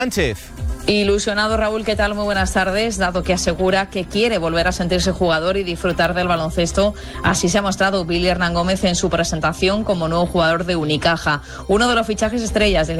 Sánchez. Ilusionado, Raúl, ¿qué tal? Muy buenas tardes. Dado que asegura que quiere volver a sentirse jugador y disfrutar del baloncesto, así se ha mostrado Billy Hernán Gómez en su presentación como nuevo jugador de Unicaja. Uno de los fichajes estrellas del